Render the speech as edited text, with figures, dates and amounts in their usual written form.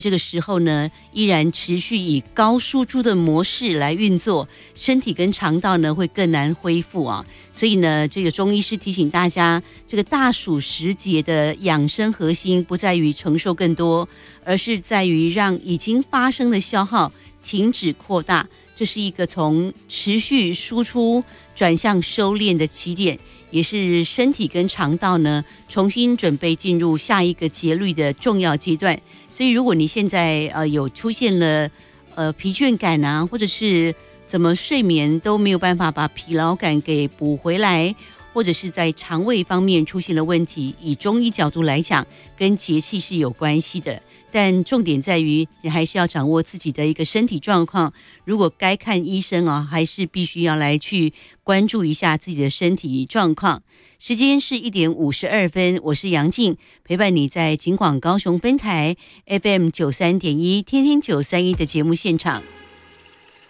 这个时候呢，依然持续以高输出的模式来运作，身体跟肠道呢会更难恢复啊。所以呢，这个中医师提醒大家，这个大暑时节的养生核心不在于承受更多，而是在于让已经发生的消耗停止扩大。这是一个从持续输出转向收敛的起点，也是身体跟肠道呢重新准备进入下一个节律的重要阶段。所以如果你现在有出现了疲倦感啊，或者是怎么睡眠都没有办法把疲劳感给补回来，或者是在肠胃方面出现了问题，以中医角度来讲跟节气是有关系的，但重点在于你还是要掌握自己的一个身体状况。如果该看医生啊，还是必须要来去关注一下自己的身体状况。时间是1:52，我是杨静，陪伴你在警广高雄分台 FM 93.1天天931的节目现场。